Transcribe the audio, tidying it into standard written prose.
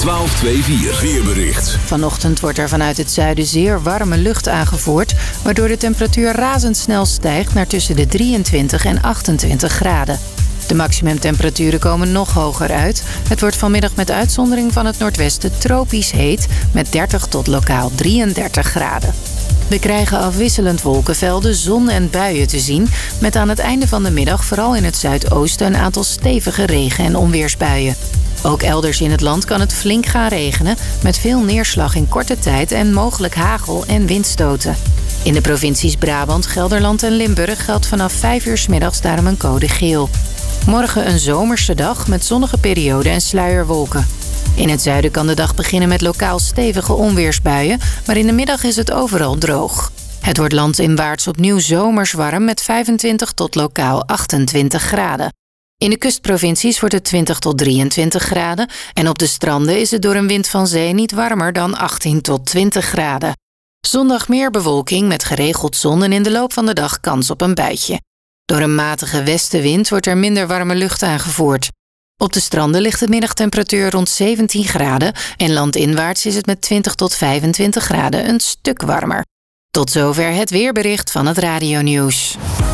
1224 weerbericht. Vanochtend wordt er vanuit het zuiden zeer warme lucht aangevoerd, waardoor de temperatuur razendsnel stijgt naar tussen de 23 en 28 graden. De maximumtemperaturen komen nog hoger uit. Het wordt vanmiddag met uitzondering van het noordwesten tropisch heet, met 30 tot lokaal 33 graden. We krijgen afwisselend wolkenvelden, zon en buien te zien, met aan het einde van de middag vooral in het zuidoosten een aantal stevige regen- en onweersbuien. Ook elders in het land kan het flink gaan regenen, met veel neerslag in korte tijd en mogelijk hagel en windstoten. In de provincies Brabant, Gelderland en Limburg geldt vanaf 5 uur 's middags daarom een code geel. Morgen een zomerse dag met zonnige perioden en sluierwolken. In het zuiden kan de dag beginnen met lokaal stevige onweersbuien, maar in de middag is het overal droog. Het wordt landinwaarts opnieuw zomers warm met 25 tot lokaal 28 graden. In de kustprovincies wordt het 20 tot 23 graden en op de stranden is het door een wind van zee niet warmer dan 18 tot 20 graden. Zondag meer bewolking met geregeld zon en in de loop van de dag kans op een buitje. Door een matige westenwind wordt er minder warme lucht aangevoerd. Op de stranden ligt de middagtemperatuur rond 17 graden en landinwaarts is het met 20 tot 25 graden een stuk warmer. Tot zover het weerbericht van het Radio Nieuws.